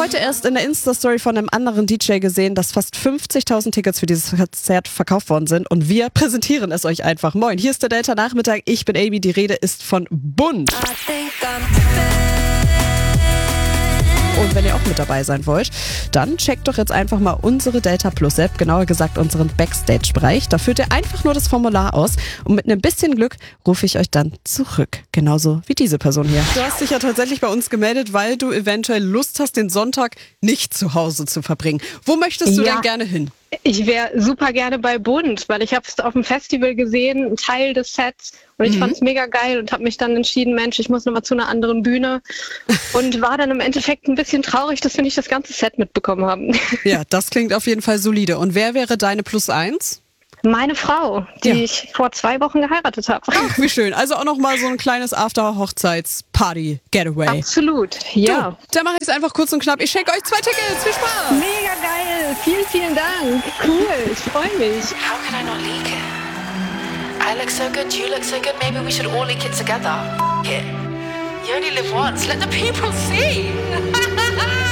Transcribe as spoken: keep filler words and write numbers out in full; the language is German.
heute erst in der Insta-Story von einem anderen D J gesehen, dass fast fünfzigtausend Tickets für dieses Konzert verkauft worden sind und wir präsentieren es euch einfach. Moin, hier ist der Delta Nachmittag, ich bin Amy, die Rede ist von Bund. Und wenn ihr auch mit dabei sein wollt, dann checkt doch jetzt einfach mal unsere Delta Plus App, genauer gesagt unseren Backstage-Bereich. Da führt ihr einfach nur das Formular aus und mit einem bisschen Glück rufe ich euch dann zurück. Genauso wie diese Person hier. Du hast dich ja tatsächlich bei uns gemeldet, weil du eventuell Lust hast, den Sonntag nicht zu Hause zu verbringen. Wo möchtest du Ja. denn gerne hin? Ich wäre super gerne bei Bund, weil ich habe es auf dem Festival gesehen, ein Teil des Sets, und ich Mhm. fand es mega geil und habe mich dann entschieden, Mensch, ich muss nochmal zu einer anderen Bühne und war dann im Endeffekt ein bisschen traurig, dass wir nicht das ganze Set mitbekommen haben. Ja, das klingt auf jeden Fall solide. Und wer wäre deine Plus eins? Meine Frau, die Ja. ich vor zwei Wochen geheiratet habe. Ach, wie schön. Also auch nochmal so ein kleines After-Hochzeits-Party-Getaway. Absolut, ja. Du, dann mache ich es einfach kurz und knapp. Ich schenke euch zwei Tickets. Viel Spaß. Mega geil, vielen, vielen Dank. Cool, ich freue mich. How can I not leak it? I look so good, you look so good, maybe we should all leak it together. F- it. You only live once, let the people see.